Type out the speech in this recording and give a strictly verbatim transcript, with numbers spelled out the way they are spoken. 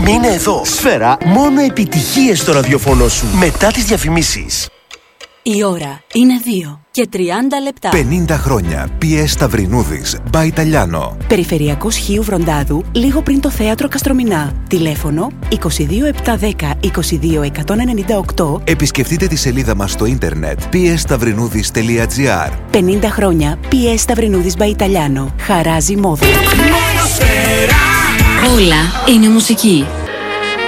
Μείνε εδώ. Σφαίρα, μόνο επιτυχίες στο ραδιοφωνό σου. Μετά τις διαφημίσεις. Η ώρα είναι δύο και τριάντα λεπτά. πενήντα χρόνια. πι ες Σταυρινούδης. By Italiano. Περιφερειακός Χίου Βροντάδου, λίγο πριν το θέατρο Καστρομηνά. Τηλέφωνο είκοσι δύο επτακόσια δέκα είκοσι δύο εκατόν ενενήντα οκτώ. Επισκεφτείτε τη σελίδα μας στο ίντερνετ πι ες σταυρινούδης τελεία τζι άρ. πενήντα χρόνια πι ες Σταυρινούδης by Italiano. Χαράζει μόδα. Όλα είναι μουσική.